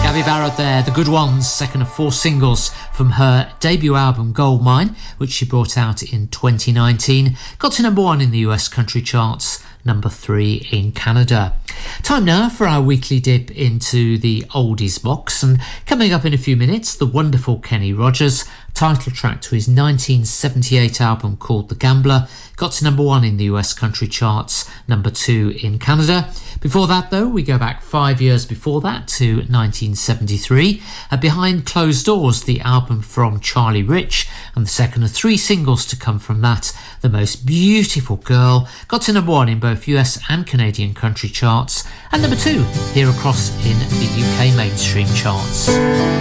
Gabby Barrett there, The Good Ones, second of 4 singles from her debut album Goldmine, which she brought out in 2019. Got to number 1 in the US country charts, number 3 in Canada. Time now for our weekly dip into the oldies box, and coming up in a few minutes, the wonderful Kenny Rogers, title track to his 1978 album called The Gambler, got to number 1 in the US country charts, number 2 in Canada. Before that though, we go back 5 years before that to 1973. Behind Closed Doors, the album from Charlie Rich, and the second of 3 singles to come from that, The Most Beautiful Girl, got to number 1 in both US and Canadian country charts, and number 2 here across in the UK mainstream charts.